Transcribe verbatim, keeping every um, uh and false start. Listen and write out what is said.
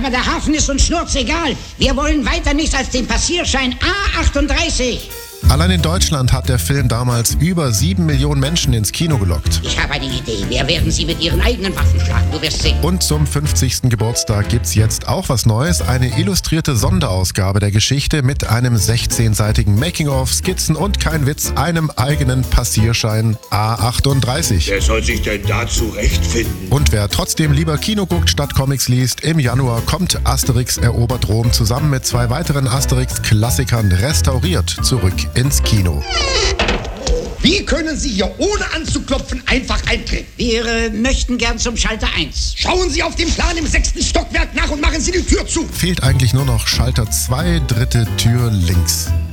Aber der Hafen ist uns schnurzegal. Wir wollen weiter nichts als den Passierschein A achtunddreißig. Allein in Deutschland hat der Film damals über sieben Millionen Menschen ins Kino gelockt. Ich habe eine Idee. Wir werden sie mit ihren eigenen Waffen schlagen. Du wirst sehen. Und zum fünfzigsten Geburtstag gibt's jetzt auch was Neues. Eine illustrierte Sonderausgabe der Geschichte mit einem sechzehnseitigen Making-of, Skizzen und, kein Witz, einem eigenen Passierschein A achtunddreißig. Wer soll sich denn da zurechtfinden? Und wer trotzdem lieber Kino guckt statt Comics liest, im Januar kommt Asterix erobert Rom zusammen mit zwei weiteren Asterix-Klassikern restauriert zurück ins Kino. Wie können Sie hier ohne anzuklopfen einfach eintreten? Wir äh, möchten gern zum Schalter eins. Schauen Sie auf dem Plan im sechsten Stockwerk nach und machen Sie die Tür zu. Fehlt eigentlich nur noch Schalter zwei, dritte Tür links.